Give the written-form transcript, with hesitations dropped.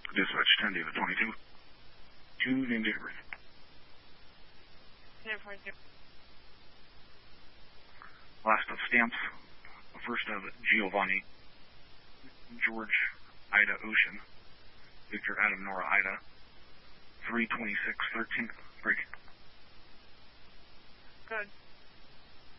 Dispatch 10 David 22. 2 named date of birth. Last of stamps. First of Giovanni. George Ida Ocean. Victor Adam Nora Ida. 32613. Break. Good.